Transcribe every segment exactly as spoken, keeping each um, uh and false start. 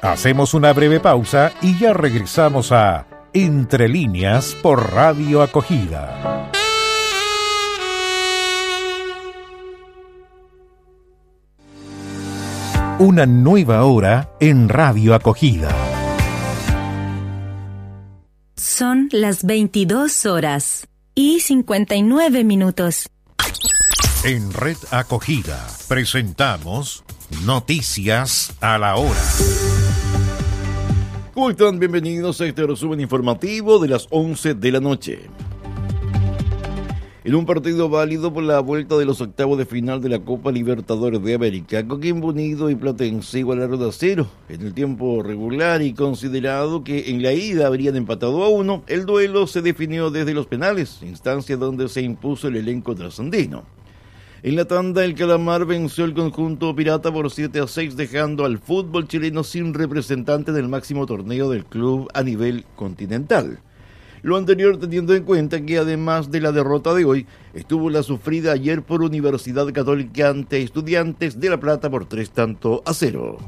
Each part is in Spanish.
Hacemos una breve pausa y ya regresamos a Entre Líneas por Radio Acogida. Una nueva hora en Radio Acogida. Son las veintidós horas y cincuenta y nueve minutos. En Red Acogida presentamos Noticias a la Hora. ¿Cómo están? Bienvenidos a este resumen informativo de las once de la noche. En un partido válido por la vuelta de los octavos de final de la Copa Libertadores de América, Coquimbo Unido y Platense igualaron a cero en el tiempo regular y considerado que en la ida habrían empatado a uno, el duelo se definió desde los penales, instancia donde se impuso el elenco trasandino. En la tanda, el Calamar venció el conjunto pirata por siete a seis, dejando al fútbol chileno sin representante en el máximo torneo del club a nivel continental. Lo anterior teniendo en cuenta que además de la derrota de hoy, estuvo la sufrida ayer por Universidad Católica ante Estudiantes de La Plata por tres tantos a cero.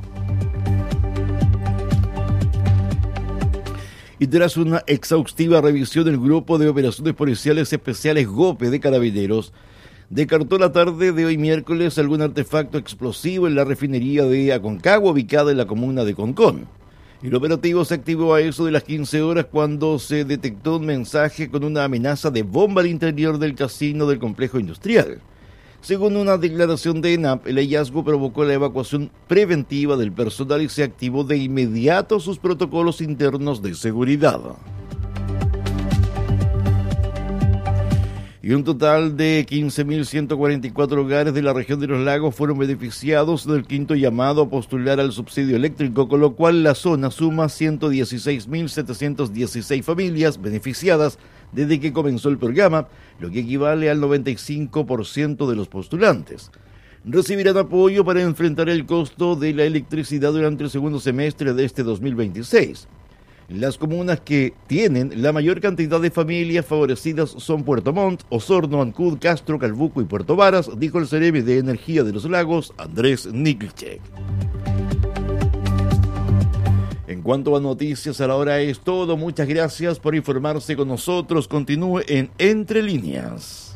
Y tras una exhaustiva revisión del Grupo de Operaciones Policiales Especiales GOPE de Carabineros, descartó la tarde de hoy miércoles algún artefacto explosivo en la refinería de Aconcagua, ubicada en la comuna de Concón. El operativo se activó a eso de las quince horas cuando se detectó un mensaje con una amenaza de bomba al interior del casino del complejo industrial. Según una declaración de ENAP, el hallazgo provocó la evacuación preventiva del personal y se activó de inmediato sus protocolos internos de seguridad. Y un total de quince mil ciento cuarenta y cuatro hogares de la región de los lagos fueron beneficiados del quinto llamado a postular al subsidio eléctrico, con lo cual la zona suma ciento dieciséis mil setecientas dieciséis familias beneficiadas desde que comenzó el programa, lo que equivale al noventa y cinco por ciento de los postulantes. Recibirán apoyo para enfrentar el costo de la electricidad durante el segundo semestre de este dos mil veintiséis. Las comunas que tienen la mayor cantidad de familias favorecidas son Puerto Montt, Osorno, Ancud, Castro, Calbuco y Puerto Varas, dijo el Ceremi de Energía de los Lagos, Andrés Niklichek. En cuanto a noticias a la hora es todo. Muchas gracias por informarse con nosotros. Continúe en Entre Líneas.